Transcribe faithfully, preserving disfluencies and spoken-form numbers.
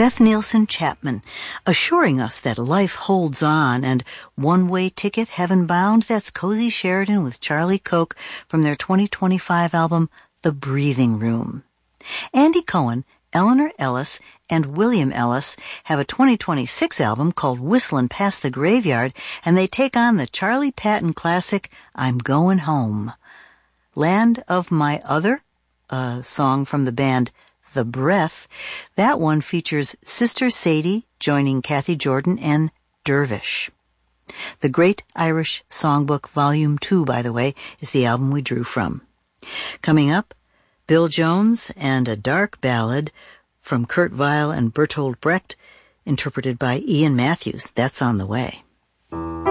Beth Nielsen Chapman, assuring us that life holds on, and One-Way Ticket, Heaven Bound, that's Cozy Sheridan with Charlie Koch from their twenty twenty-five album, The Breathing Room. Andy Cohen, Eleanor Ellis, and William Ellis have a twenty twenty-six album called Whistlin' Past the Graveyard, and they take on the Charlie Patton classic, I'm Goin' Home. Land of My Other, a song from the band The Breath, that one features Sister Sadie joining Kathy Jordan and Dervish. The Great Irish Songbook Volume two, by the way, is the album we drew from. Coming up, Bill Jones and a dark ballad from Kurt Weill and Bertolt Brecht, interpreted by Ian Matthews. That's on the way.